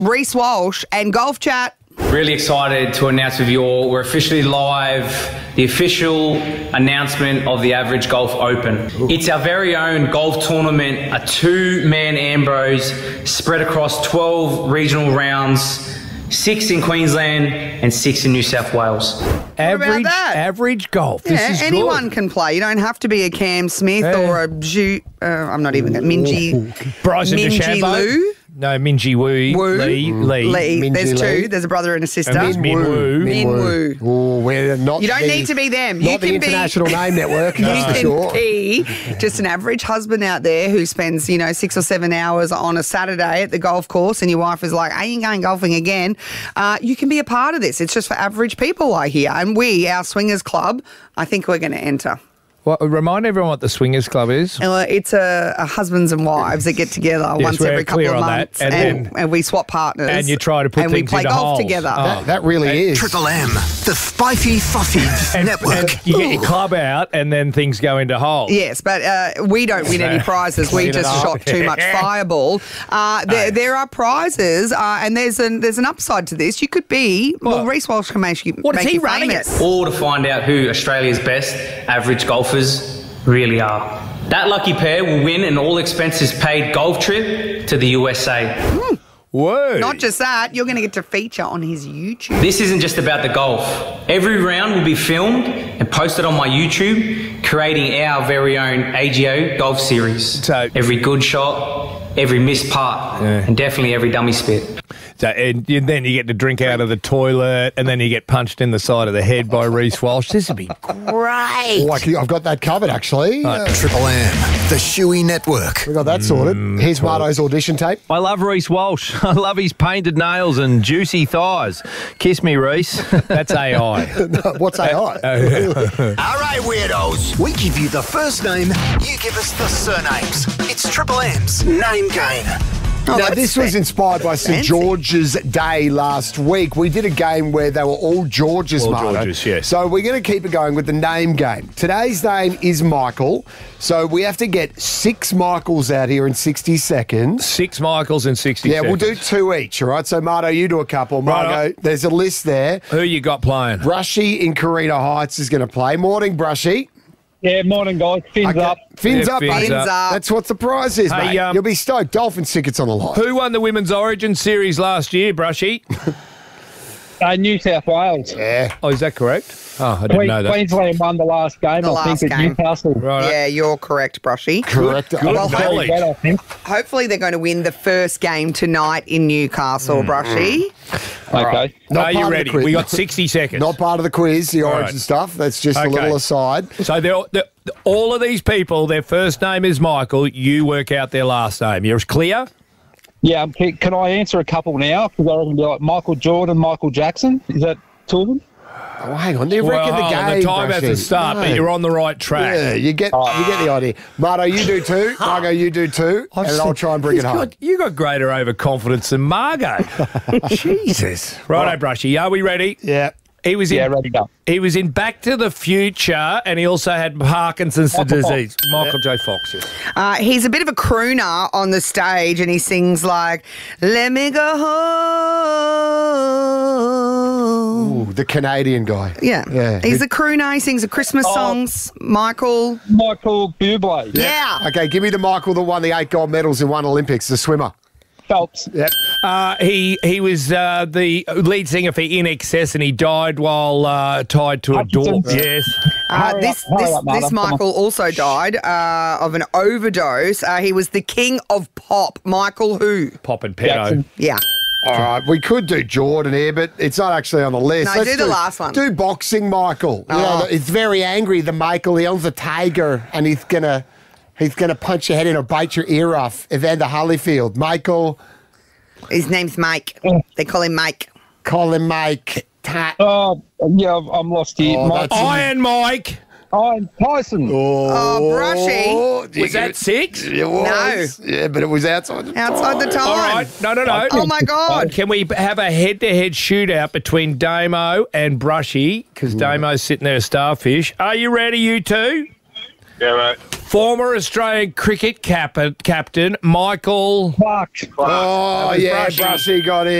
Reece Walsh and Golf Chat. Really excited to announce with you all, we're officially live, the official announcement of the Average Golf Open. It's our very own golf tournament, a two-man Ambrose spread across 12 regional rounds, 6 in Queensland and 6 in New South Wales. Average golf. Yeah, This is anyone good. can play. You don't have to be a Cam Smith or a I'm not even Minji. Bryson Minji DeChambeau. Lou. No, Minji Lee. Lee. Lee. There's two. Lee. There's a brother and a sister. And there's Min Woo. Min Woo. Oh, we're not You don't the- need to be them. Not You the can International be, Name Network, You that's for can sure. be just an average husband out there who spends, 6 or 7 hours on a Saturday at the golf course and your wife is like, I ain't going golfing again. You can be a part of this. It's just for average people, I hear. And we, our Swingers Club, I think we're going to enter. Well, remind everyone what the Swingers Club is. It's a husbands and wives that get together once we're every couple clear of on that. months And we swap partners. And you try to put and we things play into golf holes. together. Oh. That really is. Triple M, the Spicy Fuffy Network. And you get your club out and then things go into holes. Yes, but we don't win any prizes. We Clean it just up. shot too much fireball. There are prizes, and there's an upside to this. You could be Reece Walsh can make you What is make he you running famous. All to find out who Australia's best average golfers really are. That lucky pair will win an all-expenses paid golf trip to the USA. Whoa. Not just that, you're going to get to feature on his YouTube. This isn't just about the golf. Every round will be filmed and posted on my YouTube, creating our very own AGO golf series. So- every good shot, every missed putt, and definitely every dummy spit. So, and then you get to drink out of the toilet and then you get punched in the side of the head by Reece Walsh. This would be great. Oh, I've got that covered, actually. Triple M, the Shuey Network. We got that sorted. Here's Marto's audition tape. I love Reece Walsh. I love his painted nails and juicy thighs. Kiss me, Reece. That's AI. What's AI? All right, weirdos. We give you the first name, you give us the surnames. It's Triple M's Name Game. Oh, Now, that's this was inspired by St fancy. George's Day last week. We did a game where they were all Georges, All Marto. Georges, yes. So we're going to keep it going with the name game. Today's name is Michael. So we have to get 6 Michaels out here in 60 seconds. 6 Michaels in 60 Yeah, seconds. we'll do 2 each, all right? So, Marto, you do a couple. Margo, Righto. there's a list there. Who you got playing? Brushy in Carina Heights is going to play. Morning, Brushy. Yeah, morning, guys. Fins up. Fins Yeah, up, fins buddy. up. That's what the prize is, Hey, mate. You'll be stoked. Dolphin tickets on the line. Who won the Women's Origin Series last year, Brushy? New South Wales. Yeah. Oh, is that correct? Oh, I didn't know that. Queensland won the last game, The I last think, at game. Newcastle. Right. Yeah, you're correct, Brushy. Correct. Good Well, knowledge. That, I think. Hopefully they're going to win the first game tonight in Newcastle, Brushy. Okay. Not Are part you of the ready? quiz. We got 60 seconds. Not part of the quiz, the All origin right. stuff. That's just a Okay. little aside. So all of these people, their first name is Michael. You work out their last name. You're clear? Yeah, can I answer a couple now? Because I reckon like Michael Jordan, Michael Jackson. Is that two of them? Oh, hang on. They're wrecking the hold on, game. the time Brushy. hasn't started, No. but you're on the right track. Yeah, you get the idea. Marto, you do 2. Margo, you do 2. And I'll try and bring it home. You got greater overconfidence than Margot. Jesus. Righto, Brushy. Are we ready? Yeah. He was Yeah, in. ready to go. He was in Back to the Future, and he also had Parkinson's disease. Michael J. Fox. Yes. He's a bit of a crooner on the stage and he sings like, let me go home. Ooh, the Canadian guy. Yeah. He's a crooner. He sings the Christmas songs. Michael. Michael Bublé. Yeah. Okay, give me the Michael that won the 8 gold medals in one Olympics, the swimmer. Phelps. Yep. He was the lead singer for In Excess, and he died while tied to a door. Hutchinson. Yes. Hurry This up, Marta. Come on. Michael also died of an overdose. He was the king of pop. Michael who? Pop and Jackson. pedo. Yeah. All right, we could do Jordan here, but it's not actually on the list. No, do the last one. Do boxing, Michael. You know, it's very angry, the Michael. He owns a tiger, and he's gonna punch your head in or bite your ear off. Evander Holyfield. Michael, His name's Mike. They call him Mike. call him Mike. Oh, yeah, I'm lost here. Oh, Mike. that's- Iron Mike. Tyson. Brushy. Was that 6? It was. No. Yeah, but it was outside the Outside the time. All right. No. Oh, my God. Can we have a head-to-head shootout between Damo and Brushy? Because Damo's sitting there a starfish. Are you ready, you two? Yeah, mate. Former Australian cricket captain Michael. Fuck. Oh, yeah, Brushy got it.